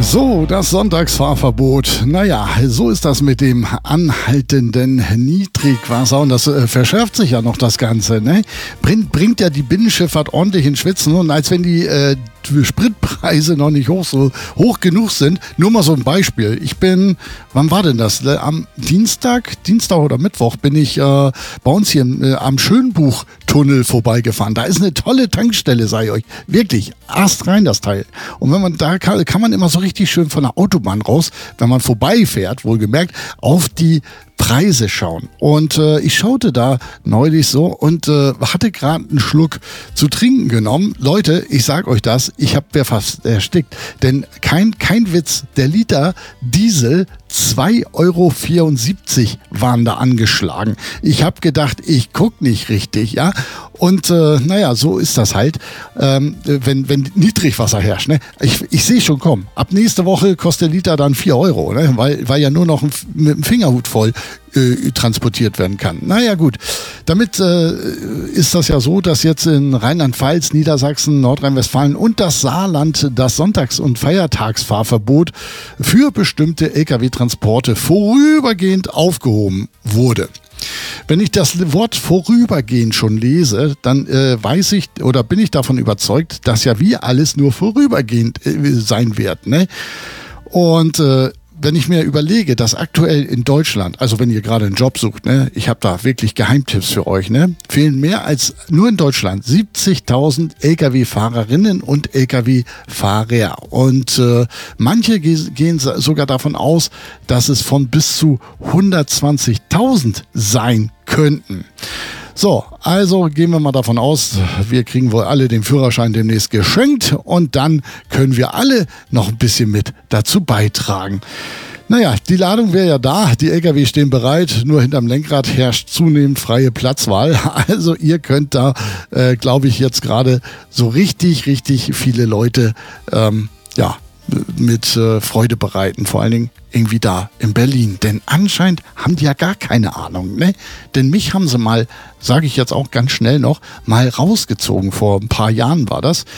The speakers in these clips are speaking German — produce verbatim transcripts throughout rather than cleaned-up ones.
So, das Sonntagsfahrverbot. Naja, so ist das mit dem anhaltenden Niedrigwasser und das äh, verschärft sich ja noch das Ganze. Ne? Bringt, bringt ja die Binnenschifffahrt ordentlich in Schwitzen und als wenn die äh, Spritpreise noch nicht hoch, so hoch genug sind. Nur mal so ein Beispiel. Ich bin, wann war denn das? Am Dienstag, Dienstag oder Mittwoch bin ich äh, bei uns hier äh, am Schönbuchtunnel vorbeigefahren. Da ist eine tolle Tankstelle, sag ich euch. Wirklich, astrein das Teil. Und wenn man da kann, kann man immer so richtig schön von der Autobahn raus, wenn man vorbeifährt, wohlgemerkt, auf die Preise schauen. Und äh, ich schaute da neulich so und äh, hatte gerade einen Schluck zu trinken genommen. Leute, ich sag euch das, ich hab mir fast erstickt. Denn kein, kein Witz, der Liter Diesel zwei Euro vierundsiebzig waren da angeschlagen. Ich habe gedacht, ich guck nicht richtig, ja. Und äh, naja, so ist das halt, ähm, wenn, wenn Niedrigwasser herrscht. Ne? Ich, ich sehe schon kommen. Ab nächste Woche kostet der Liter dann vier Euro, ne? weil, weil ja nur noch ein, mit dem Fingerhut voll äh, transportiert werden kann. Naja gut, damit äh, ist das ja so, dass jetzt in Rheinland-Pfalz, Niedersachsen, Nordrhein-Westfalen und das Saarland das Sonntags- und Feiertagsfahrverbot für bestimmte L K W-Transporte vorübergehend aufgehoben wurde. Wenn ich das Wort vorübergehend schon lese, dann äh, weiß ich oder bin ich davon überzeugt, dass ja wie alles nur vorübergehend äh, sein wird. Ne? Und äh, wenn ich mir überlege, dass aktuell in Deutschland, also wenn ihr gerade einen Job sucht, ne, ich habe da wirklich Geheimtipps für euch, ne, fehlen mehr als nur in Deutschland siebzigtausend L K W-Fahrerinnen und L K W-Fahrer. Und äh, manche ge- gehen sogar davon aus, dass es von bis zu hundertzwanzigtausend sein könnten. So, also gehen wir mal davon aus, wir kriegen wohl alle den Führerschein demnächst geschenkt und dann können wir alle noch ein bisschen mit dazu beitragen. Naja, die Ladung wäre ja da, die L K W stehen bereit, nur hinterm Lenkrad herrscht zunehmend freie Platzwahl. Also ihr könnt da, äh, glaube ich, jetzt gerade so richtig, richtig viele Leute, ähm, ja, mit äh, Freude bereiten, vor allen Dingen irgendwie da in Berlin. Denn anscheinend haben die ja gar keine Ahnung, ne? Denn mich haben sie mal, sage ich jetzt auch ganz schnell noch, mal rausgezogen. Vor ein paar Jahren war das.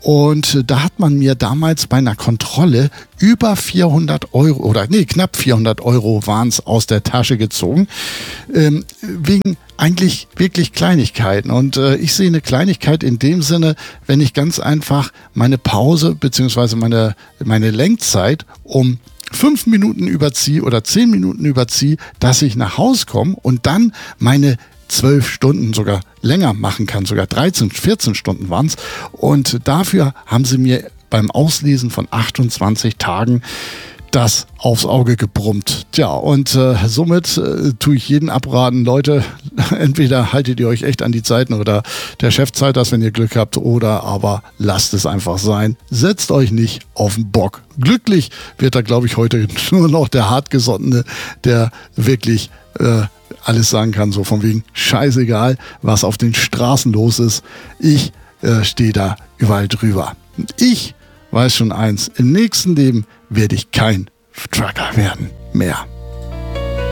Und da hat man mir damals bei einer Kontrolle über vierhundert Euro oder nee, knapp vierhundert Euro waren es aus der Tasche gezogen, ähm, wegen eigentlich wirklich Kleinigkeiten. Und äh, ich sehe eine Kleinigkeit in dem Sinne, wenn ich ganz einfach meine Pause bzw. meine, meine Lenkzeit um fünf Minuten überziehe oder zehn Minuten überziehe, dass ich nach Hause komme und dann meine zwölf Stunden sogar länger machen kann, sogar dreizehn, vierzehn Stunden waren es. Und dafür haben sie mir beim Auslesen von achtundzwanzig Tagen das aufs Auge gebrummt. Tja, und äh, somit äh, tue ich jeden abraten, Leute, entweder haltet ihr euch echt an die Zeiten oder der Chef zahlt das, wenn ihr Glück habt, oder aber lasst es einfach sein. Setzt euch nicht auf den Bock. Glücklich wird da, glaube ich, heute nur noch der Hartgesottene, der wirklich äh, alles sagen kann, so von wegen scheißegal, was auf den Straßen los ist. Ich äh, stehe da überall drüber. Ich weiß schon eins, im nächsten Leben werde ich kein Trucker werden mehr.